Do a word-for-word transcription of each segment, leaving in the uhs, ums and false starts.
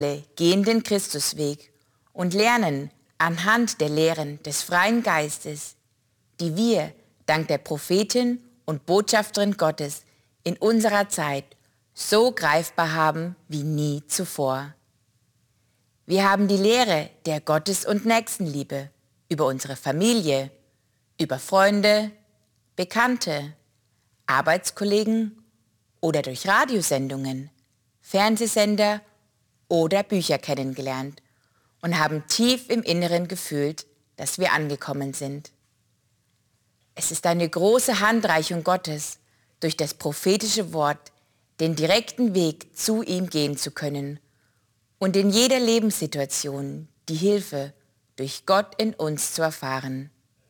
gehen den Christusweg und lernen anhand der Lehren des freien Geistes, die wir dank der Prophetin und Botschafterin Gottes in unserer Zeit so greifbar haben wie nie zuvor. Wir haben die Lehre der Gottes- und Nächstenliebe über unsere Familie, über Freunde, Bekannte, Arbeitskollegen oder durch Radiosendungen, Fernsehsender oder Bücher kennengelernt und haben tief im Inneren gefühlt, dass wir angekommen sind. Es ist eine große Handreichung Gottes, durch das prophetische Wort den direkten Weg zu ihm gehen zu können und in jeder Lebenssituation die Hilfe durch Gott in uns zu erfahren.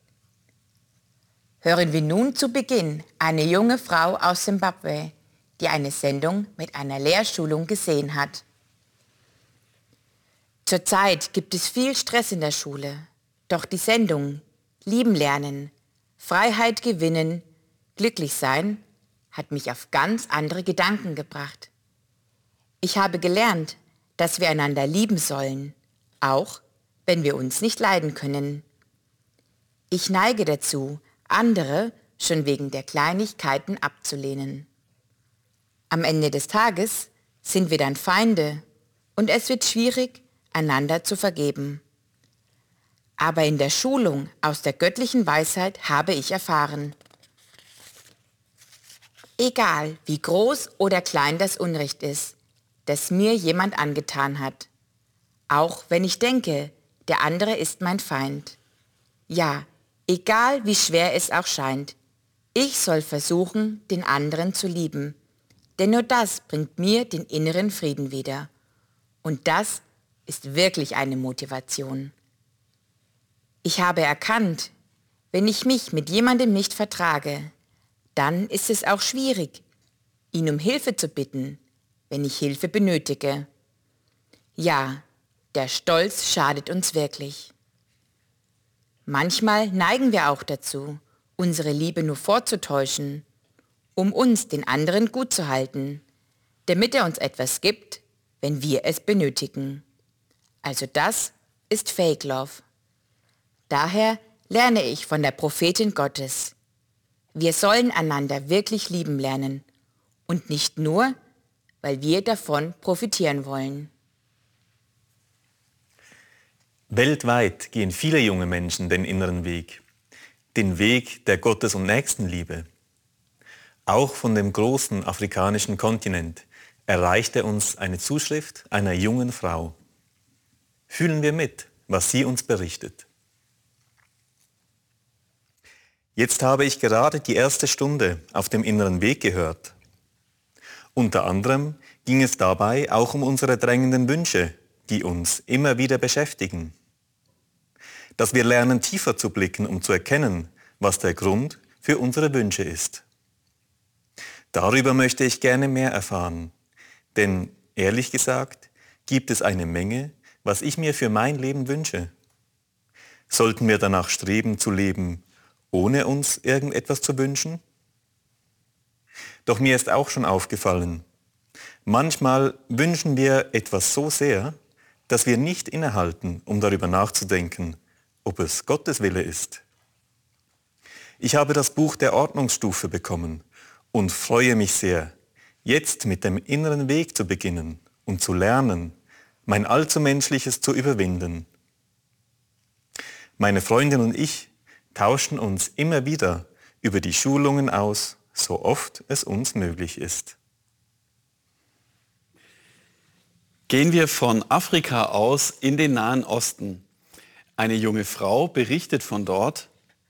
Hören wir nun zu Beginn eine junge Frau aus Simbabwe, die eine Sendung mit einer Lehrschulung gesehen hat. Zurzeit gibt es viel Stress in der Schule, doch die Sendung Lieben lernen, Freiheit gewinnen, glücklich sein hat mich auf ganz andere Gedanken gebracht. Ich habe gelernt, dass wir einander lieben sollen, auch wenn wir uns nicht leiden können. Ich neige dazu, andere schon wegen der Kleinigkeiten abzulehnen. Am Ende des Tages sind wir dann Feinde und es wird schwierig, einander zu vergeben. Aber in der Schulung aus der göttlichen Weisheit habe ich erfahren: Egal wie groß oder klein das Unrecht ist, das mir jemand angetan hat, auch wenn ich denke, der andere ist mein Feind. Ja, egal wie schwer es auch scheint, ich soll versuchen, den anderen zu lieben, denn nur das bringt mir den inneren Frieden wieder. Und das ist wirklich eine Motivation. Ich habe erkannt, wenn ich mich mit jemandem nicht vertrage, dann ist es auch schwierig, ihn um Hilfe zu bitten, wenn ich Hilfe benötige. Ja, der Stolz schadet uns wirklich. Manchmal neigen wir auch dazu, unsere Liebe nur vorzutäuschen, um uns den anderen gut zu halten, damit er uns etwas gibt, wenn wir es benötigen. Also das ist Fake Love. Daher lerne ich von der Prophetin Gottes: Wir sollen einander wirklich lieben lernen und nicht nur, weil wir davon profitieren wollen. Weltweit gehen viele junge Menschen den inneren Weg, den Weg der Gottes- und Nächstenliebe. Auch von dem großen afrikanischen Kontinent erreichte uns eine Zuschrift einer jungen Frau. Fühlen wir mit, was sie uns berichtet. Jetzt habe ich gerade die erste Stunde auf dem inneren Weg gehört. Unter anderem ging es dabei auch um unsere drängenden Wünsche, die uns immer wieder beschäftigen. Dass wir lernen, tiefer zu blicken, um zu erkennen, was der Grund für unsere Wünsche ist. Darüber möchte ich gerne mehr erfahren, denn ehrlich gesagt gibt es eine Menge, was ich mir für mein Leben wünsche. Sollten wir danach streben zu leben, ohne uns irgendetwas zu wünschen? Doch mir ist auch schon aufgefallen, manchmal wünschen wir etwas so sehr, dass wir nicht innehalten, um darüber nachzudenken, ob es Gottes Wille ist. Ich habe das Buch der Ordnungsstufe bekommen und freue mich sehr, jetzt mit dem inneren Weg zu beginnen und zu lernen, mein Allzumenschliches zu überwinden. Meine Freundin und ich tauschen uns immer wieder über die Schulungen aus, so oft es uns möglich ist. Gehen wir von Afrika aus in den Nahen Osten. Eine junge Frau berichtet von dort: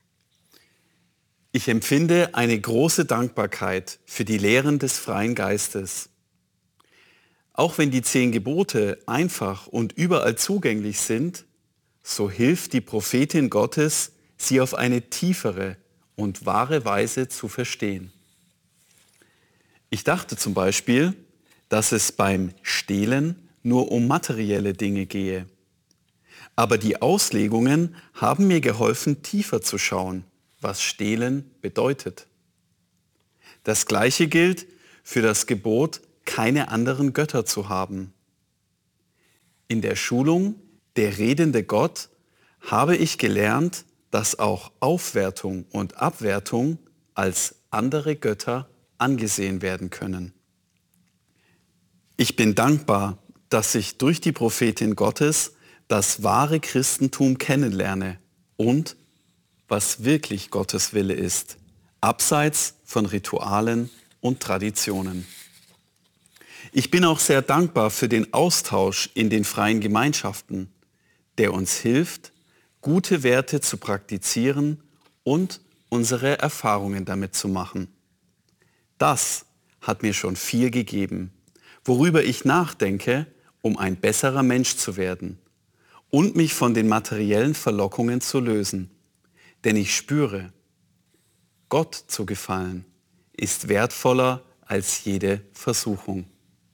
Ich empfinde eine große Dankbarkeit für die Lehren des freien Geistes. Auch wenn die zehn Gebote einfach und überall zugänglich sind, so hilft die Prophetin Gottes, sie auf eine tiefere und wahre Weise zu verstehen. Ich dachte zum Beispiel, dass es beim Stehlen nur um materielle Dinge gehe. Aber die Auslegungen haben mir geholfen, tiefer zu schauen, was Stehlen bedeutet. Das Gleiche gilt für das Gebot, keine anderen Götter zu haben. In der Schulung Der redende Gott habe ich gelernt, dass auch Aufwertung und Abwertung als andere Götter angesehen werden können. Ich bin dankbar, dass ich durch die Prophetin Gottes das wahre Christentum kennenlerne und was wirklich Gottes Wille ist, abseits von Ritualen und Traditionen. Ich bin auch sehr dankbar für den Austausch in den freien Gemeinschaften, der uns hilft, gute Werte zu praktizieren und unsere Erfahrungen damit zu machen. Das hat mir schon viel gegeben, worüber ich nachdenke, um ein besserer Mensch zu werden und mich von den materiellen Verlockungen zu lösen. Denn ich spüre, Gott zu gefallen ist wertvoller als jede Versuchung.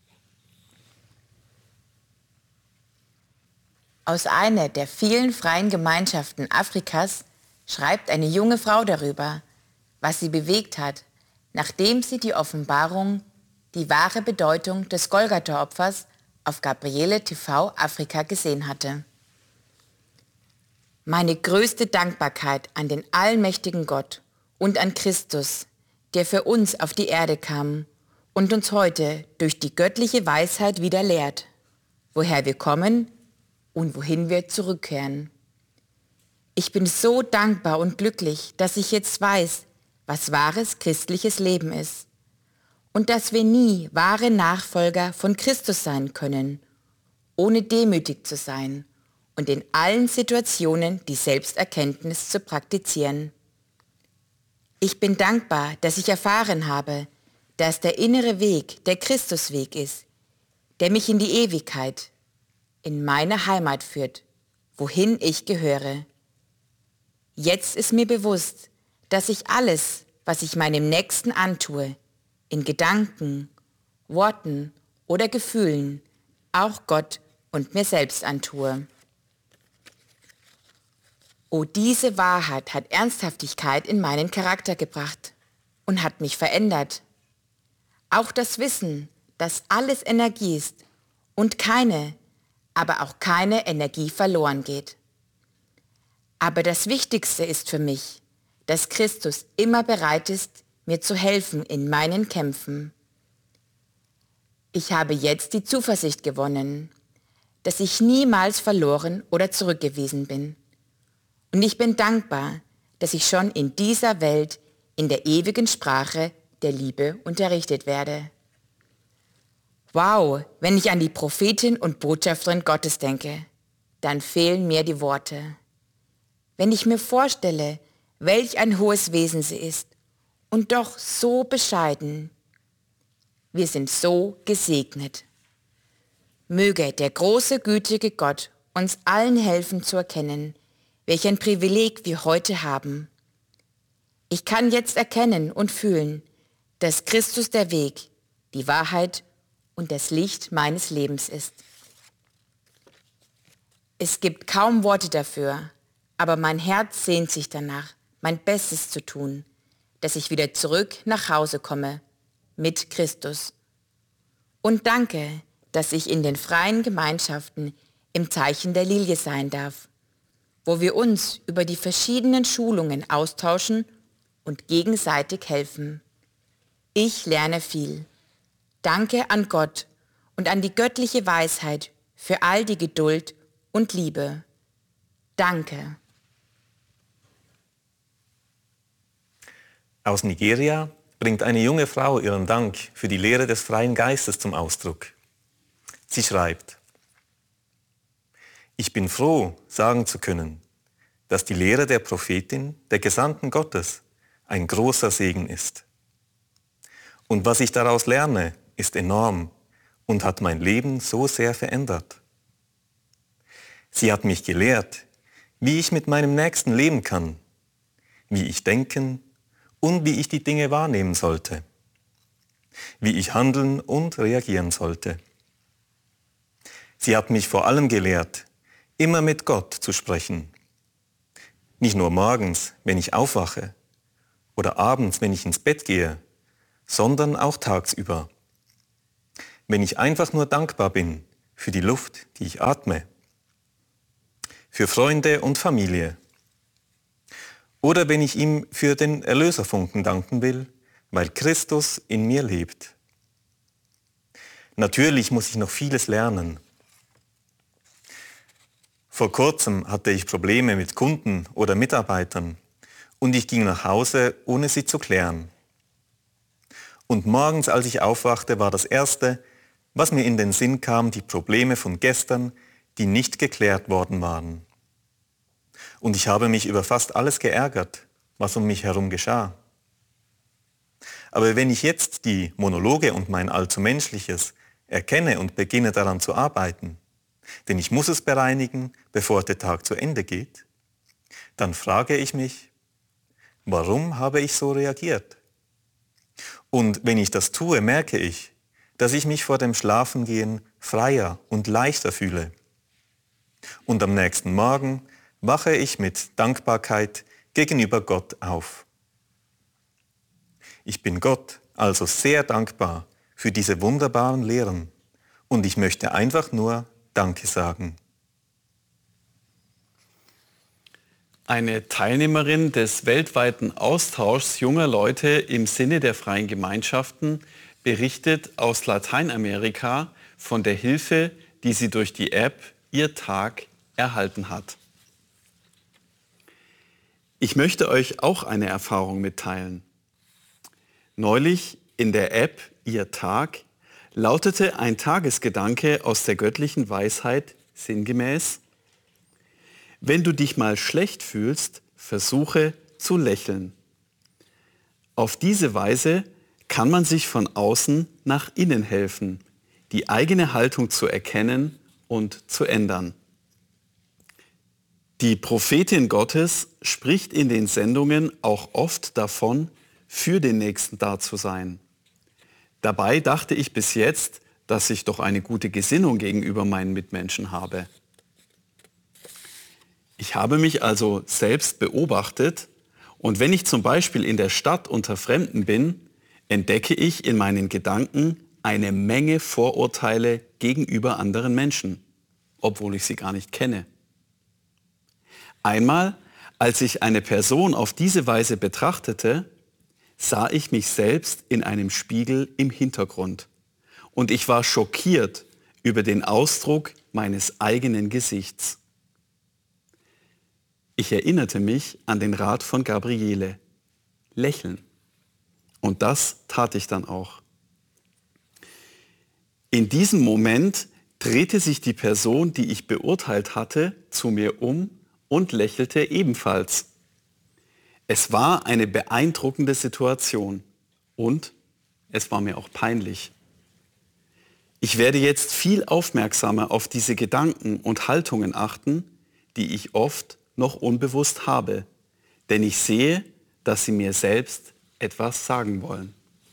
Aus einer der vielen freien Gemeinschaften Afrikas schreibt eine junge Frau darüber, was sie bewegt hat, nachdem sie die Offenbarung, die wahre Bedeutung des Golgatha-Opfers auf Gabriele T V Afrika gesehen hatte. Meine größte Dankbarkeit an den allmächtigen Gott und an Christus, der für uns auf die Erde kam und uns heute durch die göttliche Weisheit wieder lehrt, woher wir kommen und wohin wir zurückkehren. Ich bin so dankbar und glücklich, dass ich jetzt weiß, was wahres christliches Leben ist und dass wir nie wahre Nachfolger von Christus sein können, ohne demütig zu sein und in allen Situationen die Selbsterkenntnis zu praktizieren. Ich bin dankbar, dass ich erfahren habe, dass der innere Weg der Christusweg ist, der mich in die Ewigkeit, in meine Heimat führt, wohin ich gehöre. Jetzt ist mir bewusst, dass ich alles, was ich meinem Nächsten antue, in Gedanken, Worten oder Gefühlen, auch Gott und mir selbst antue. Oh, diese Wahrheit hat Ernsthaftigkeit in meinen Charakter gebracht und hat mich verändert. Auch das Wissen, dass alles Energie ist und keine, aber auch keine Energie verloren geht. Aber das Wichtigste ist für mich, dass Christus immer bereit ist, mir zu helfen in meinen Kämpfen. Ich habe jetzt die Zuversicht gewonnen, dass ich niemals verloren oder zurückgewiesen bin. Und ich bin dankbar, dass ich schon in dieser Welt in der ewigen Sprache der Liebe unterrichtet werde. Wow, wenn ich an die Prophetin und Botschafterin Gottes denke, dann fehlen mir die Worte. Wenn ich mir vorstelle, welch ein hohes Wesen sie ist und doch so bescheiden. Wir sind so gesegnet. Möge der große, gütige Gott uns allen helfen zu erkennen, welch ein Privileg wir heute haben. Ich kann jetzt erkennen und fühlen, dass Christus der Weg, die Wahrheit und das Licht meines Lebens ist. Es gibt kaum Worte dafür, aber mein Herz sehnt sich danach, mein Bestes zu tun, dass ich wieder zurück nach Hause komme, mit Christus. Und danke, dass ich in den freien Gemeinschaften im Zeichen der Lilie sein darf, wo wir uns über die verschiedenen Schulungen austauschen und gegenseitig helfen. Ich lerne viel. Danke an Gott und an die göttliche Weisheit für all die Geduld und Liebe. Danke. Aus Nigeria bringt eine junge Frau ihren Dank für die Lehre des freien Geistes zum Ausdruck. Sie schreibt: Ich bin froh, sagen zu können, dass die Lehre der Prophetin, der Gesandten Gottes, ein großer Segen ist. Und was ich daraus lerne, ist enorm und hat mein Leben so sehr verändert. Sie hat mich gelehrt, wie ich mit meinem Nächsten leben kann, wie ich denken und wie ich die Dinge wahrnehmen sollte, wie ich handeln und reagieren sollte. Sie hat mich vor allem gelehrt, immer mit Gott zu sprechen. Nicht nur morgens, wenn ich aufwache, oder abends, wenn ich ins Bett gehe, sondern auch tagsüber. Wenn ich einfach nur dankbar bin für die Luft, die ich atme, für Freunde und Familie. Oder wenn ich ihm für den Erlöserfunken danken will, weil Christus in mir lebt. Natürlich muss ich noch vieles lernen. Vor kurzem hatte ich Probleme mit Kunden oder Mitarbeitern und ich ging nach Hause, ohne sie zu klären. Und morgens, als ich aufwachte, war das Erste, was mir in den Sinn kam, die Probleme von gestern, die nicht geklärt worden waren. Und ich habe mich über fast alles geärgert, was um mich herum geschah. Aber wenn ich jetzt die Monologe und mein allzu Menschliches erkenne und beginne daran zu arbeiten, denn ich muss es bereinigen, bevor der Tag zu Ende geht, dann frage ich mich, warum habe ich so reagiert? Und wenn ich das tue, merke ich, dass ich mich vor dem Schlafengehen freier und leichter fühle. Und am nächsten Morgen wache ich mit Dankbarkeit gegenüber Gott auf. Ich bin Gott also sehr dankbar für diese wunderbaren Lehren und ich möchte einfach nur Danke sagen. Eine Teilnehmerin des weltweiten Austauschs junger Leute im Sinne der freien Gemeinschaften berichtet aus Lateinamerika von der Hilfe, die sie durch die App Ihr Tag erhalten hat. Ich möchte euch auch eine Erfahrung mitteilen. Neulich in der App Ihr Tag lautete ein Tagesgedanke aus der göttlichen Weisheit sinngemäß: Wenn du dich mal schlecht fühlst, versuche zu lächeln. Auf diese Weise kann man sich von außen nach innen helfen, die eigene Haltung zu erkennen und zu ändern. Die Prophetin Gottes spricht in den Sendungen auch oft davon, für den Nächsten da zu sein. Dabei dachte ich bis jetzt, dass ich doch eine gute Gesinnung gegenüber meinen Mitmenschen habe. Ich habe mich also selbst beobachtet und wenn ich zum Beispiel in der Stadt unter Fremden bin, entdecke ich in meinen Gedanken eine Menge Vorurteile gegenüber anderen Menschen, obwohl ich sie gar nicht kenne. Einmal, als ich eine Person auf diese Weise betrachtete, sah ich mich selbst in einem Spiegel im Hintergrund und ich war schockiert über den Ausdruck meines eigenen Gesichts. Ich erinnerte mich an den Rat von Gabriele: Lächeln. Und das tat ich dann auch. In diesem Moment drehte sich die Person, die ich beurteilt hatte, zu mir um und lächelte ebenfalls. Es war eine beeindruckende Situation und es war mir auch peinlich. Ich werde jetzt viel aufmerksamer auf diese Gedanken und Haltungen achten, die ich oft noch unbewusst habe, denn ich sehe, dass sie mir selbst etwas sagen wollen.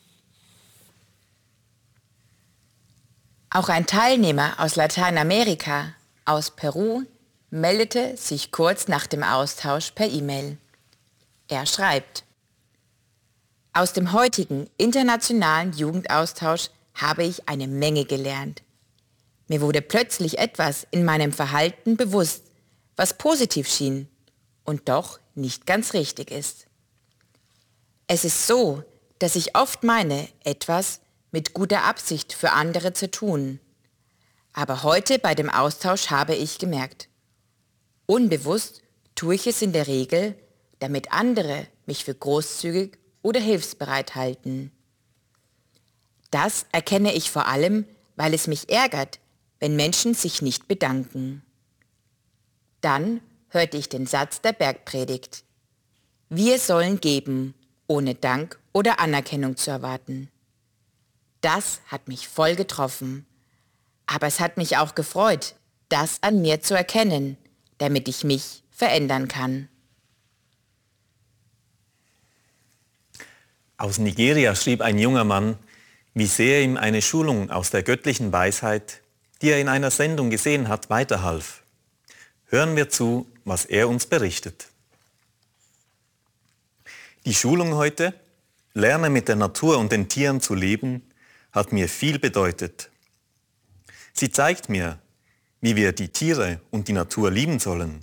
Auch ein Teilnehmer aus Lateinamerika, aus Peru, meldete sich kurz nach dem Austausch per E-Mail. Er schreibt: Aus dem heutigen internationalen Jugendaustausch habe ich eine Menge gelernt. Mir wurde plötzlich etwas in meinem Verhalten bewusst, was positiv schien und doch nicht ganz richtig ist. Es ist so, dass ich oft meine, etwas mit guter Absicht für andere zu tun. Aber heute bei dem Austausch habe ich gemerkt, unbewusst tue ich es in der Regel, damit andere mich für großzügig oder hilfsbereit halten. Das erkenne ich vor allem, weil es mich ärgert, wenn Menschen sich nicht bedanken. Dann hörte ich den Satz der Bergpredigt: Wir sollen geben, ohne Dank oder Anerkennung zu erwarten. Das hat mich voll getroffen. Aber es hat mich auch gefreut, das an mir zu erkennen, damit ich mich verändern kann. Aus Nigeria schrieb ein junger Mann, wie sehr ihm eine Schulung aus der göttlichen Weisheit, die er in einer Sendung gesehen hat, weiterhalf. Hören wir zu, was er uns berichtet. Die Schulung heute, Lerne mit der Natur und den Tieren zu leben, hat mir viel bedeutet. Sie zeigt mir, wie wir die Tiere und die Natur lieben sollen.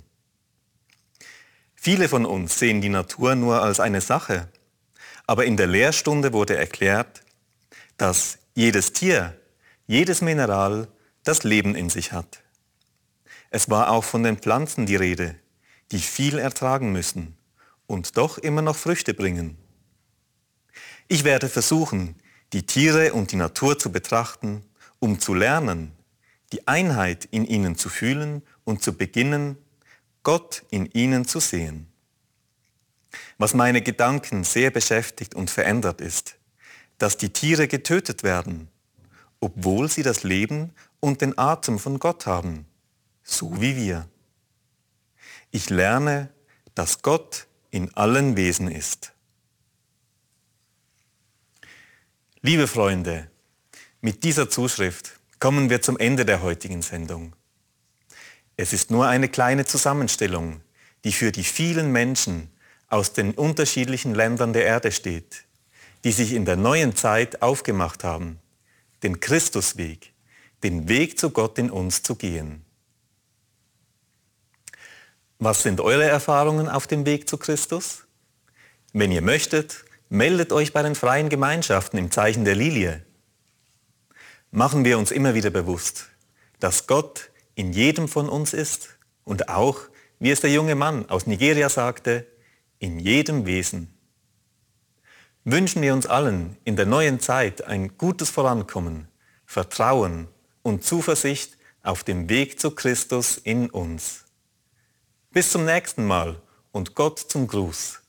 Viele von uns sehen die Natur nur als eine Sache, aber in der Lehrstunde wurde erklärt, dass jedes Tier, jedes Mineral das Leben in sich hat. Es war auch von den Pflanzen die Rede, die viel ertragen müssen und doch immer noch Früchte bringen. Ich werde versuchen, die Tiere und die Natur zu betrachten, um zu lernen, die Einheit in ihnen zu fühlen und zu beginnen, Gott in ihnen zu sehen. Was meine Gedanken sehr beschäftigt und verändert ist, dass die Tiere getötet werden, obwohl sie das Leben und den Atem von Gott haben, so wie wir. Ich lerne, dass Gott in allen Wesen ist. Liebe Freunde, mit dieser Zuschrift kommen wir zum Ende der heutigen Sendung. Es ist nur eine kleine Zusammenstellung, die für die vielen Menschen aus den unterschiedlichen Ländern der Erde steht, die sich in der neuen Zeit aufgemacht haben, den Christusweg, den Weg zu Gott in uns zu gehen. Was sind eure Erfahrungen auf dem Weg zu Christus? Wenn ihr möchtet, meldet euch bei den freien Gemeinschaften im Zeichen der Lilie. Machen wir uns immer wieder bewusst, dass Gott in jedem von uns ist und auch, wie es der junge Mann aus Nigeria sagte, in jedem Wesen. Wünschen wir uns allen in der neuen Zeit ein gutes Vorankommen, Vertrauen und Zuversicht auf dem Weg zu Christus in uns. Bis zum nächsten Mal und Gott zum Gruß.